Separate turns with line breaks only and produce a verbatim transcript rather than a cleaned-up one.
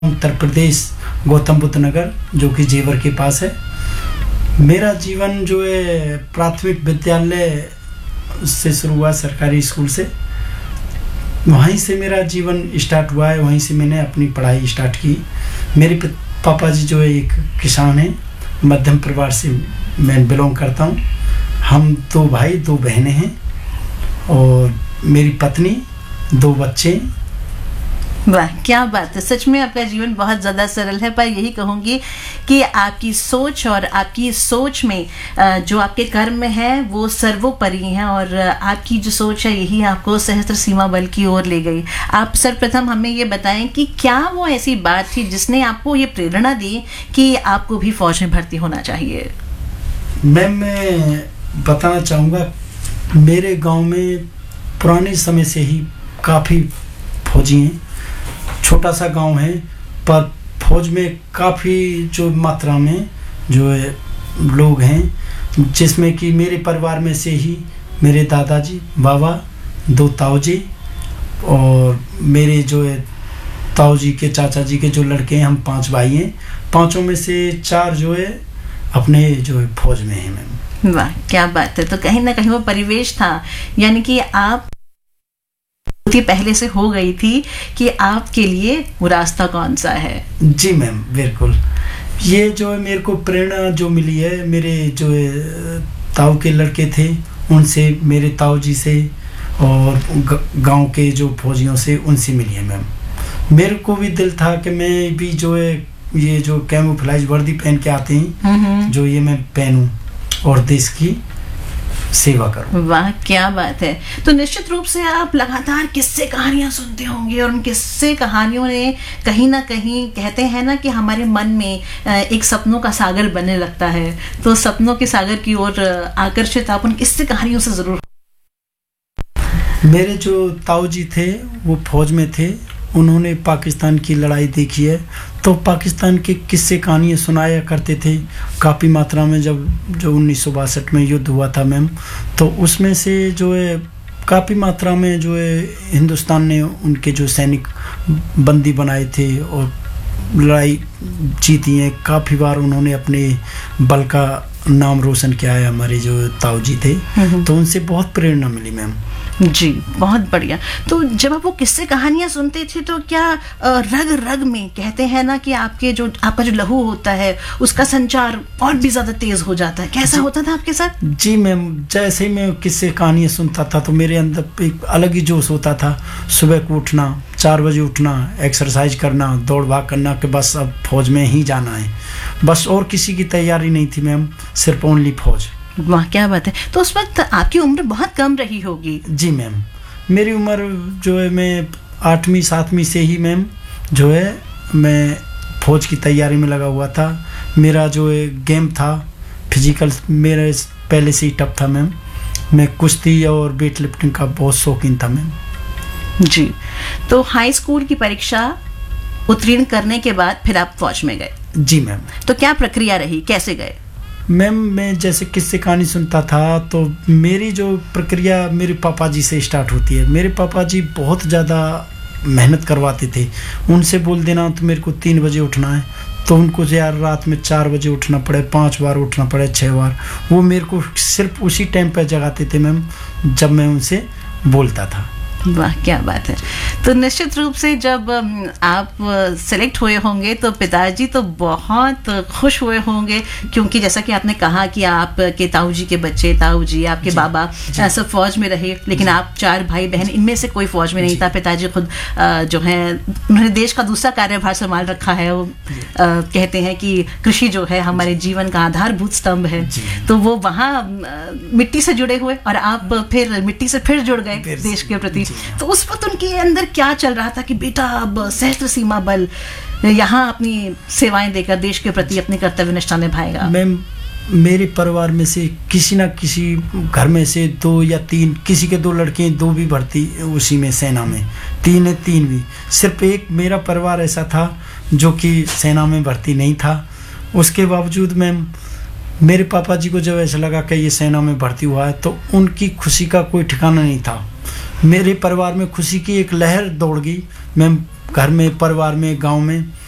उत्तर प्रदेश, गौतम बुद्ध नगर, जो कि जेवर के पास है। मेरा जीवन जो है प्राथमिक विद्यालय से शुरू हुआ, सरकारी स्कूल से। वहीं से मेरा जीवन स्टार्ट हुआ है, वहीं से मैंने अपनी पढ़ाई स्टार्ट की। मेरे पापा जी जो है एक किसान हैं, मध्यम परिवार से मैं बिलोंग करता हूँ। हम दो भाई दो बहनें हैं और मेरी पत्नी, दो बच्चे।
वाह, क्या बात है। सच में आपका जीवन बहुत ज़्यादा सरल है, पर यही कहूँगी कि आपकी सोच और आपकी सोच में जो आपके कर्म है वो सर्वोपरि हैं, और आपकी जो सोच है यही आपको सहस्त्र सीमा बल की ओर ले गई। आप सर्वप्रथम हमें ये बताएं कि क्या वो ऐसी बात थी जिसने आपको ये प्रेरणा दी कि आपको भी फौज में भर्ती होना चाहिए?
मैम, मैं बताना चाहूँगा, मेरे गांव में पुराने समय से ही काफ़ी फौजी हैं। छोटा सा गांव है, पर फौज में काफ़ी जो मात्रा में जो है लोग हैं, जिसमें कि मेरे परिवार में से ही मेरे दादाजी, बाबा, दो ताऊजी और मेरे जो है ताऊजी के चाचा जी के जो लड़के हैं, हम पांच भाई हैं। पांचों में से चार जो है अपने जो है फौज में हैं। मैम,
वाह, क्या बात है। तो कहीं ना कहीं वो परिवेश था, यानी कि आप पहले से हो गई थी कि आपके लिए वो रास्ता कौन सा है।
जी मैम, बिल्कुल। ये जो है मेरे को प्रेरणा जो मिली है, मेरे जो है ताऊ के लड़के थे उनसे, मेरे ताऊ जी से और गांव के जो फौजियों से, उनसे मिली है मैम। मेरे को भी दिल था कि मैं भी जो है ये जो कैमोफ्लेज वर्दी पहन के आते हैं, जो ये मैं पहनूं और देश की सेवा करूं।
वाह, क्या बात है। तो निश्चित रूप से आप लगातार किस्से कहानियां सुनते होंगे, और उन किस्से कहानियों ने कहीं ना कहीं, कहते हैं ना कि हमारे मन में एक सपनों का सागर बनने लगता है। तो सपनों के सागर की ओर आकर्षित आप उन किस्से कहानियों से जरूर।
मेरे जो ताऊ जी थे वो फौज में थे, उन्होंने पाकिस्तान की लड़ाई देखी है, तो पाकिस्तान के किस्से कहानियाँ सुनाया करते थे काफ़ी मात्रा में। जब जो उन्नीस सौ बासठ में युद्ध हुआ था मैम, तो उसमें से जो है काफ़ी मात्रा में जो है हिंदुस्तान ने उनके जो सैनिक बंदी बनाए थे और लड़ाई जीती है। काफ़ी बार उन्होंने अपने बल का नाम रोशन किया है, हमारे जो ताऊ जी थे। तो उनसे बहुत प्रेरणा मिली मैम।
जी, बहुत बढ़िया। तो जब आप वो किस्से कहानियां सुनते थे, तो क्या रग रग में, कहते हैं ना कि आपके जो आपका जो लहू होता है उसका संचार और भी ज्यादा तेज हो जाता है, कैसा होता था आपके साथ?
जी मैम, जैसे ही मैं किस्से कहानियां सुनता था तो मेरे अंदर एक अलग ही जोश होता था। सुबह को उठना, चार बजे उठना, एक्सरसाइज करना, दौड़ भाग करना कि बस अब फौज में ही जाना है, बस। और किसी की तैयारी नहीं थी मैम, सिर्फ ओनली फौज।
वाह, क्या बात है। तो उस वक्त आपकी उम्र बहुत कम रही होगी?
जी मैम, मेरी उम्र जो है, मैं आठवीं सातवीं से ही मैम जो है मैं फौज की तैयारी में लगा हुआ था। मेरा जो है गेम था फिजिकल, मेरे पहले से ही टफ था मैम। मैं कुश्ती और वेट लिफ्टिंग का बहुत शौकीन था मैम।
जी, तो हाई स्कूल की परीक्षा उत्तीर्ण करने के बाद फिर आप फौज में गए?
जी मैम।
तो क्या प्रक्रिया रही, कैसे गए?
मैम, मैं जैसे किस्से कहानी सुनता था तो मेरी जो प्रक्रिया मेरे पापा जी से स्टार्ट होती है। मेरे पापा जी बहुत ज़्यादा मेहनत करवाते थे। उनसे बोल देना तो मेरे को तीन बजे उठना है, तो उनको यार रात में चार बजे उठना पड़े, पांच बार उठना पड़े, छः बार, वो मेरे को सिर्फ उसी टाइम पर जगाते थे मैम जब मैं उनसे बोलता था।
वाह, क्या बात है। तो निश्चित रूप से जब आप सेलेक्ट हुए होंगे तो पिताजी तो बहुत खुश हुए होंगे, क्योंकि जैसा कि आपने कहा कि आपके ताऊ जी के बच्चे, ताऊ जी आपके जी, बाबा जी, सब फौज में रहे, लेकिन आप चार भाई बहन, इनमें से कोई फौज में नहीं था। पिताजी खुद जो है उन्होंने देश का दूसरा कार्यभार संभाल रखा है। वो आ, कहते हैं कि कृषि जो है हमारे जीवन का आधारभूत स्तंभ है, तो वो वहाँ मिट्टी से जुड़े हुए, और आप फिर मिट्टी से फिर जुड़ गए देश के प्रति। तो उस वक्त उनके अंदर क्या चल रहा था कि बेटा अब सहस्त्र सीमा बल यहाँ अपनी सेवाएं देकर देश के प्रति अपने कर्तव्य निष्ठा निभाएगा?
मैम, मेरे परिवार में से किसी ना किसी घर में से दो या तीन, किसी के दो लड़के, दो भी भर्ती उसी में सेना में, तीन है तीन भी। सिर्फ एक मेरा परिवार ऐसा था जो कि सेना में भर्ती नहीं था। उसके बावजूद मैम मेरे पापा जी को जब ऐसा लगा कि ये सेना में भर्ती हुआ है तो उनकी खुशी का कोई ठिकाना नहीं था। मेरे परिवार में खुशी की एक लहर दौड़ गई। मैं घर में, परिवार में, गांव में